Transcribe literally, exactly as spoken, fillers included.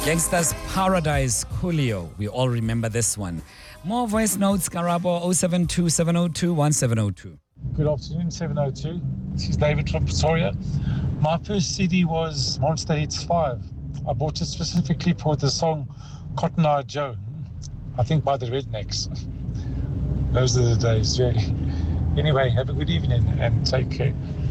Gangsta's Paradise, Coolio. We all remember this one. More voice notes, Karabo, oh seven two, seven oh two, one seven oh two. Good afternoon, seven oh two. This is David from Pretoria. My first C D was Monster Hits five. I bought it specifically for the song Cotton Eye Joe, I think by the Rednecks. Those are the days, really. Anyway, have a good evening and take care.